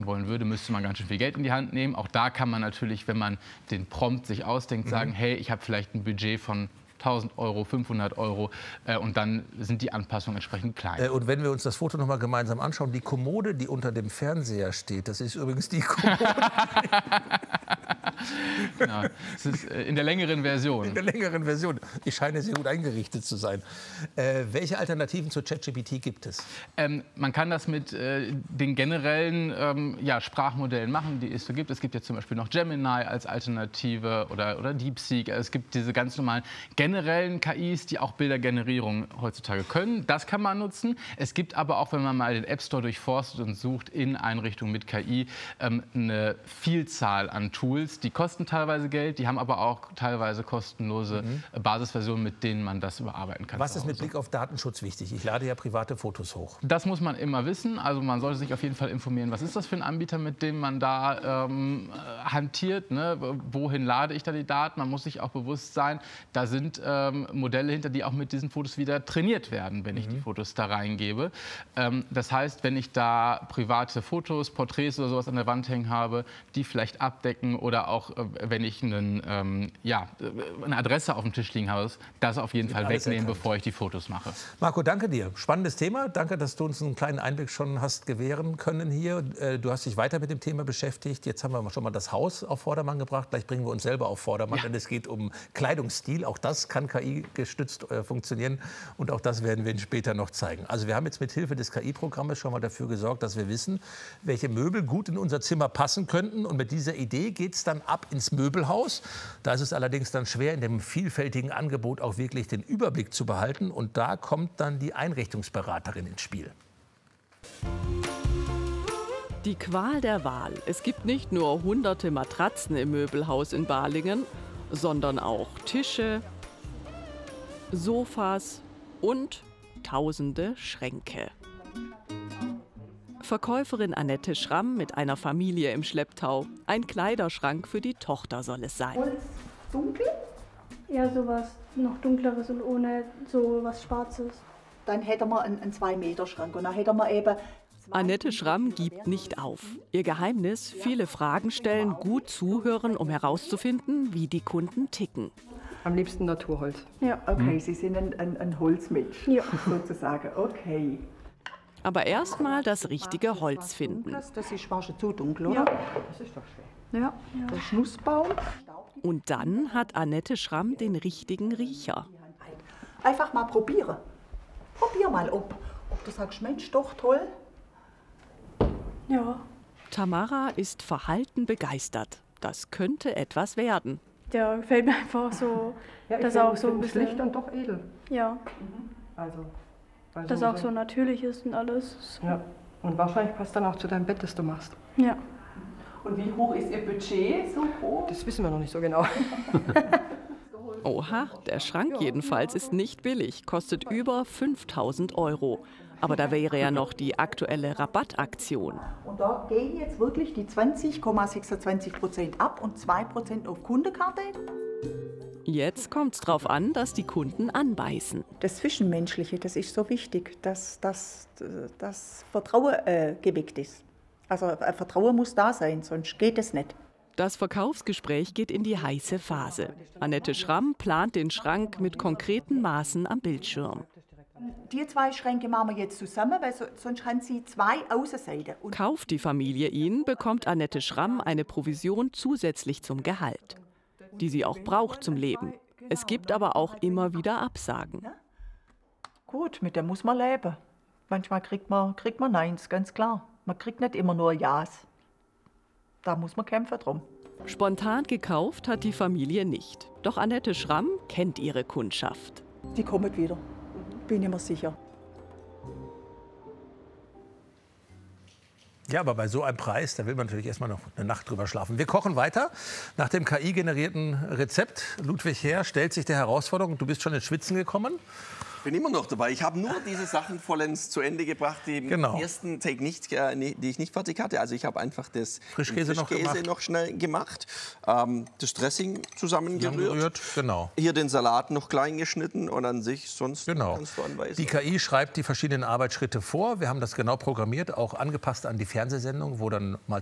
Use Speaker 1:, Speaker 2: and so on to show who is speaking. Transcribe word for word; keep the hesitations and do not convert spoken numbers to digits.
Speaker 1: wollen würde, müsste man ganz schön viel Geld in die Hand nehmen. Auch da kann man natürlich, wenn man den Prompt sich ausdenkt, sagen, mhm. hey, ich habe vielleicht ein Budget von tausend Euro, fünfhundert Euro äh, und dann sind die Anpassungen entsprechend klein.
Speaker 2: Äh, und wenn wir uns das Foto noch mal gemeinsam anschauen, die Kommode, die unter dem Fernseher steht, das ist übrigens die Kommode.
Speaker 1: Genau. Das ist äh, in der längeren Version.
Speaker 2: In der längeren Version. Ich scheine sehr gut eingerichtet zu sein. Äh, welche Alternativen zu ChatGPT gibt es?
Speaker 1: Ähm, man kann das mit äh, den generellen ähm, ja, Sprachmodellen machen, die es so gibt. Es gibt ja zum Beispiel noch Gemini als Alternative oder, oder DeepSeek. Es gibt diese ganz normalen generellen K Is, die auch Bildergenerierung heutzutage können. Das kann man nutzen. Es gibt aber auch, wenn man mal den App Store durchforstet und sucht in Einrichtungen mit K I, ähm, eine Vielzahl an Tools. Die kosten teilweise Geld, die haben aber auch teilweise kostenlose mhm. Basisversionen, mit denen man das überarbeiten kann.
Speaker 2: Was ist mit Blick auf Datenschutz wichtig? Ich lade ja private Fotos hoch.
Speaker 1: Das muss man immer wissen. Also man sollte sich auf jeden Fall informieren, was ist das für ein Anbieter, mit dem man da ähm, hantiert, ne? Wohin lade ich da die Daten? Man muss sich auch bewusst sein, da sind ähm, Modelle hinter, die auch mit diesen Fotos wieder trainiert werden, wenn ich mhm. die Fotos da reingebe. Ähm, das heißt, wenn ich da private Fotos, Porträts oder sowas an der Wand hängen habe, die vielleicht abdecken oder auch, äh, wenn ich einen, ähm, ja, eine Adresse auf dem Tisch liegen habe, das auf jeden Fall wegnehmen, bevor ich die Fotos mache.
Speaker 2: Marco, danke dir. Spannendes Thema. Danke, dass du uns einen kleinen Einblick schon hast gewähren können hier. Du hast dich weiter mit dem Thema beschäftigt. Jetzt haben wir schon mal das Haus auf Vordermann gebracht. Gleich bringen wir uns selber auf Vordermann, ja. denn es geht um Kleidungsstil. Auch das kann K I-gestützt äh, funktionieren. Und auch das werden wir Ihnen später noch zeigen. Also wir haben jetzt mit Hilfe des K I-Programmes schon mal dafür gesorgt, dass wir wissen, welche Möbel gut in unser Zimmer passen könnten. Und mit dieser Idee geht es dann ab ins Möbelhaus. Da ist es allerdings dann schwer, in dem vielfältigen Angebot auch wirklich den Überblick zu behalten. Und da kommt dann die Einrichtungsberaterin ins Spiel.
Speaker 3: Die Qual der Wahl. Es gibt nicht nur hunderte Matratzen im Möbelhaus in Balingen, sondern auch Tische, Sofas und tausende Schränke. Verkäuferin Annette Schramm mit einer Familie im Schlepptau. Ein Kleiderschrank für die Tochter soll es sein.
Speaker 4: Holz dunkel? Ja, sowas noch dunkleres und ohne so was Schwarzes. Dann hätten wir einen, einen zwei Meter Schrank und dann hätten wir eben...
Speaker 3: Annette Schramm gibt nicht auf. Ihr Geheimnis: viele Fragen stellen, gut zuhören, um herauszufinden, wie die Kunden ticken.
Speaker 5: Am liebsten Naturholz.
Speaker 4: Ja.
Speaker 5: Okay, Sie sind ein, ein, ein Holzmensch, ja. sozusagen. Okay.
Speaker 3: Aber erstmal das richtige Holz finden.
Speaker 5: Das ist fast zu dunkel, oder? Ja. Das ist doch schön. Ja. Ja. Der Schnussbaum.
Speaker 3: Und dann hat Annette Schramm den richtigen Riecher.
Speaker 4: Einfach mal probieren. Probier mal, ob, ob du sagst, Mensch, doch toll. Ja.
Speaker 3: Tamara ist verhalten begeistert. Das könnte etwas werden.
Speaker 4: Der gefällt mir einfach so, ja, dass er auch so ein bisschen
Speaker 5: schlicht und doch edel.
Speaker 4: Ja.
Speaker 5: Mhm. Also, also
Speaker 4: dass er auch so natürlich ist und alles.
Speaker 5: Ja. Und wahrscheinlich passt dann auch zu deinem Bett, das du machst.
Speaker 4: Ja.
Speaker 5: Und wie hoch ist Ihr Budget so hoch? Das wissen wir noch nicht so genau.
Speaker 3: Oha, der Schrank jedenfalls ist nicht billig, kostet über fünftausend Euro. Aber da wäre ja noch die aktuelle Rabattaktion.
Speaker 4: Und da gehen jetzt wirklich die zwanzig Komma sechsundzwanzig Prozent ab und zwei Prozent auf Kundekarte.
Speaker 3: Jetzt kommt es darauf an, dass die Kunden anbeißen.
Speaker 4: Das Zwischenmenschliche, das ist so wichtig, dass das Vertrauen äh, geweckt ist. Also ein Vertrauen muss da sein, sonst geht es nicht.
Speaker 3: Das Verkaufsgespräch geht in die heiße Phase. Annette Schramm plant den Schrank mit konkreten Maßen am Bildschirm.
Speaker 4: Die zwei Schränke machen wir jetzt zusammen, weil so, sonst haben sie zwei Außenseiten.
Speaker 3: Kauft die Familie ihn, bekommt Annette Schramm eine Provision zusätzlich zum Gehalt, die sie auch braucht zum Leben. Es gibt aber auch immer wieder Absagen.
Speaker 4: Gut, mit dem muss man leben. Manchmal kriegt man, kriegt man Neins, ganz klar. Man kriegt nicht immer nur Ja's. Da muss man kämpfen drum.
Speaker 3: Spontan gekauft hat die Familie nicht. Doch Annette Schramm kennt ihre Kundschaft.
Speaker 4: Die kommt wieder. Bin ich mir sicher.
Speaker 2: Ja, aber bei so einem Preis, da will man natürlich erstmal noch eine Nacht drüber schlafen. Wir kochen weiter. Nach dem K I-generierten Rezept, Ludwig Herr stellt sich der Herausforderung. Du bist schon ins Schwitzen gekommen.
Speaker 6: bin immer noch dabei. Ich habe nur diese Sachen vollends zu Ende gebracht, die
Speaker 2: Genau.
Speaker 6: im ersten Take nicht, äh, nee, die ich nicht fertig hatte. Also ich habe einfach das
Speaker 2: Frischkäse, noch, gemacht.
Speaker 6: noch schnell gemacht, ähm, das Dressing zusammengerührt,
Speaker 2: Zusammengerührt, genau.
Speaker 6: hier den Salat noch klein geschnitten und an sich sonst
Speaker 2: Genau.
Speaker 6: kannst du anweisen.
Speaker 2: Die K I schreibt die verschiedenen Arbeitsschritte vor. Wir haben das genau programmiert, auch angepasst an die Fernsehsendung, wo dann mal